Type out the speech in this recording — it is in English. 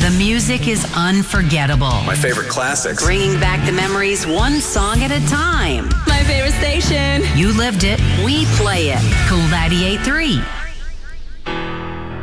The music is unforgettable. My favorite classics. Bringing back the memories one song at a time. My favorite station. You lived it. We play it. Cool 98.3.